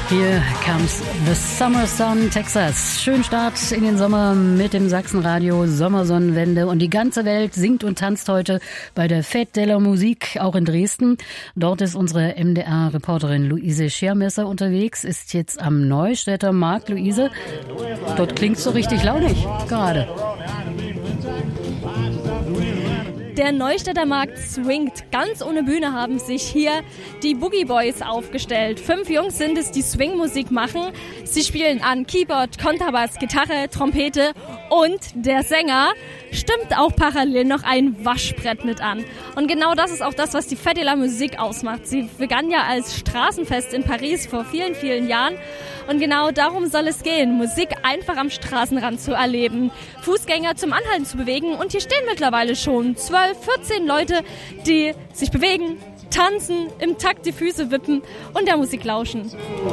Hier comes the Summer Sun, Texas. Schön Start in den Sommer mit dem Sachsenradio Sommersonnenwende. Und die ganze Welt singt und tanzt heute bei der Fête de la Musique, auch in Dresden. Dort ist unsere MDR-Reporterin Luise Schermesser unterwegs, ist jetzt am Neustädter Markt. Luise, dort klingt's so richtig launig gerade. Der Neustädter Markt swingt. Ganz ohne Bühne haben sich hier die Boogie Boys aufgestellt. 5 Jungs sind es, die Swing-Musik machen. Sie spielen an Keyboard, Kontrabass, Gitarre, Trompete und der Sänger stimmt auch parallel noch ein Waschbrett mit an. Und genau das ist auch das, was die Fête de la Musique ausmacht. Sie begann ja als Straßenfest in Paris vor vielen, vielen Jahren. Und genau darum soll es gehen, Musik einfach am Straßenrand zu erleben, Fußgänger zum Anhalten zu bewegen. Und hier stehen mittlerweile schon 12, 14 Leute, die sich bewegen, tanzen, im Takt die Füße wippen und der Musik lauschen.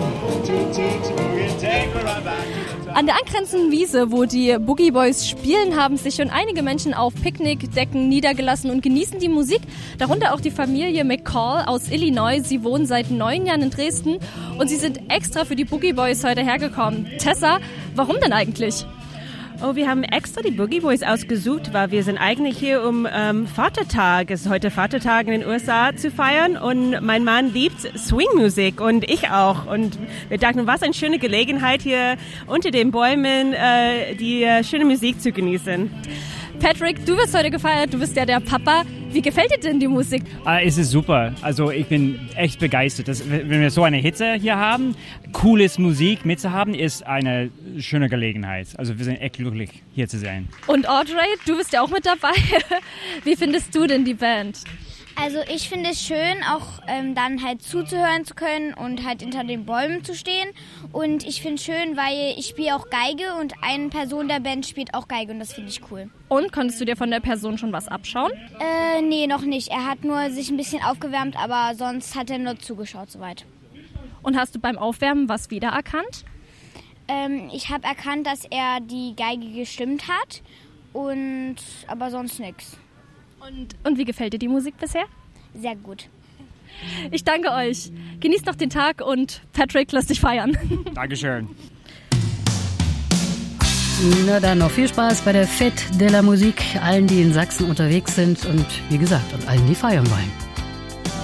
An der angrenzenden Wiese, wo die Boogie Boys spielen, haben sich schon einige Menschen auf Picknickdecken niedergelassen und genießen die Musik. Darunter auch die Familie McCall aus Illinois. Sie wohnen seit 9 Jahren in Dresden und sie sind extra für die Boogie Boys heute hergekommen. Tessa, warum denn eigentlich? Oh, wir haben extra die Boogie Boys ausgesucht, weil wir sind eigentlich hier, um Vatertag, es ist heute Vatertag in den USA, zu feiern. Und mein Mann liebt Swing-Musik und ich auch. Und wir dachten, was eine schöne Gelegenheit, hier unter den Bäumen die schöne Musik zu genießen. Patrick, du wirst heute gefeiert, du bist ja der Papa. Wie gefällt dir denn die Musik? Es ist super. Also ich bin echt begeistert. Wenn wir so eine Hitze hier haben, cooles Musik mitzuhaben, ist eine schöne Gelegenheit. Also wir sind echt glücklich, hier zu sein. Und Audrey, du bist ja auch mit dabei. Wie findest du denn die Band? Also ich finde es schön, auch dann halt zuzuhören zu können und halt hinter den Bäumen zu stehen. Und ich finde es schön, weil ich spiele auch Geige und eine Person der Band spielt auch Geige und das finde ich cool. Und konntest du dir von der Person schon was abschauen? Nee, noch nicht. Er hat nur sich ein bisschen aufgewärmt, aber sonst hat er nur zugeschaut soweit. Und hast du beim Aufwärmen was wiedererkannt? Ich habe erkannt, dass er die Geige gestimmt hat, aber sonst nichts. Und wie gefällt dir die Musik bisher? Sehr gut. Ich danke euch. Genießt noch den Tag und Patrick, lass dich feiern. Dankeschön. Na dann noch viel Spaß bei der Fête de la Musique, allen, die in Sachsen unterwegs sind und wie gesagt, und allen, die feiern wollen.